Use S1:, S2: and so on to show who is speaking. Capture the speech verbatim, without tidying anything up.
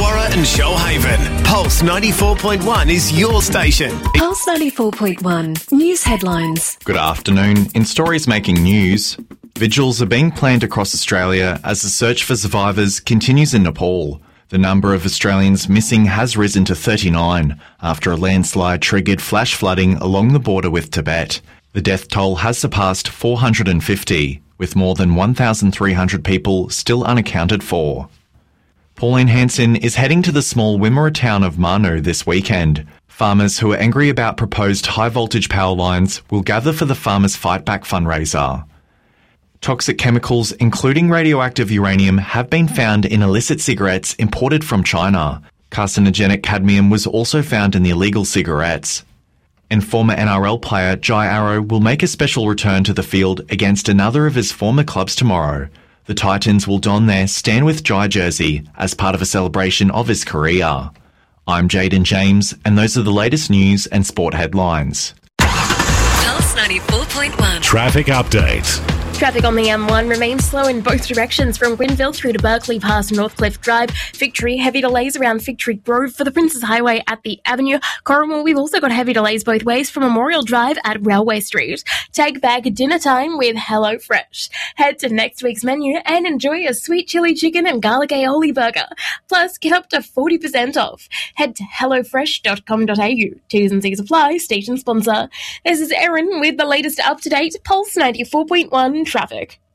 S1: Illawarra and Shoalhaven. Pulse ninety-four point one is your station.
S2: Pulse ninety-four point one. News headlines.
S3: Good afternoon. In stories making news, vigils are being planned across Australia as the search for survivors continues in Nepal. The number of Australians missing has risen to thirty-nine after a landslide triggered flash flooding along the border with Tibet. The death toll has surpassed four hundred fifty, with more than one thousand three hundred people still unaccounted for. Pauline Hanson is heading to the small Wimmera town of Manu this weekend. Farmers who are angry about proposed high-voltage power lines will gather for the Farmers Fight Back fundraiser. Toxic chemicals, including radioactive uranium, have been found in illicit cigarettes imported from China. Carcinogenic cadmium was also found in the illegal cigarettes. And former N R L player Jai Arrow will make a special return to the field against another of his former clubs tomorrow. The Titans will don their Stand With Jai jersey as part of a celebration of his career. I'm Jaden James, and those are the latest news and sport headlines.
S2: Pulse ninety-four point one.
S4: Traffic update.
S5: Traffic on the M one remains slow in both directions from Gwynville through to Berkeley past Northcliffe Drive. Victory, heavy delays around Victory Grove for the Princes Highway at the Avenue. Corrimal, we've also got heavy delays both ways from Memorial Drive at Railway Street. Take back dinner time with HelloFresh. Head to next week's menu and enjoy a sweet chili chicken and garlic aioli burger. Plus, get up to forty percent off. Head to hello fresh dot com dot a u. T's and C's apply, station sponsor. This is Erin with the latest up-to-date Pulse ninety-four point one traffic.